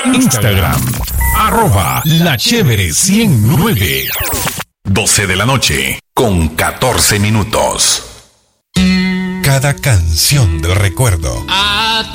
Instagram, @lachévere109. 12 de la noche, con 14 minutos. Cada canción del recuerdo.